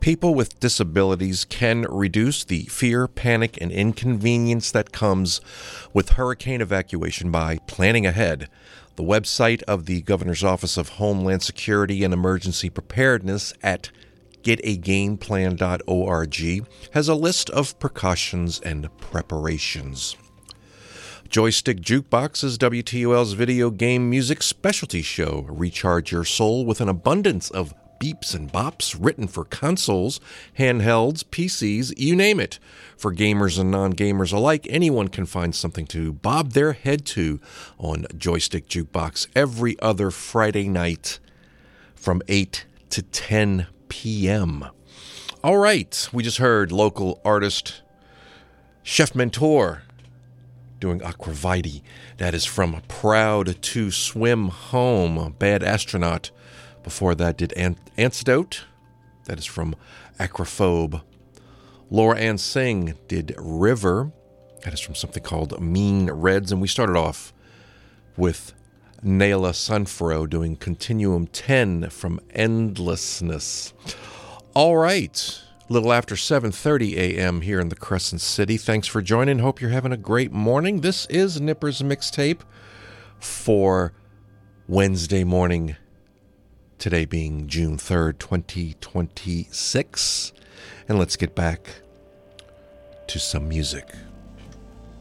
People with disabilities can reduce the fear, panic, and inconvenience that comes with hurricane evacuation by planning ahead. The website of the Governor's Office of Homeland Security and Emergency Preparedness at getagainplan.org has a list of precautions and preparations. Joystick Jukebox is WTOL's video game music specialty show. Recharge your soul with an abundance of beeps and bops written for consoles, handhelds, PCs, you name it. For gamers and non-gamers alike, anyone can find something to bob their head to on Joystick Jukebox every other Friday night from 8 to 10 p.m. All right, we just heard local artist Chef Mentor doing Aquavite. That is from Proud to Swim Home, Bad Astronaut. Before that did Antidote. That is from Acrophobe. Laura Ann Singh did River. That is from something called Mean Reds. And we started off with Nayla Sunfro doing Continuum 10 from Endlessness. All right. A little after 7:30 a.m. here in the Crescent City. Thanks for joining. Hope you're having a great morning. This is Nipper's Mixtape for Wednesday morning, today being June 3rd, 2026. And let's get back to some music.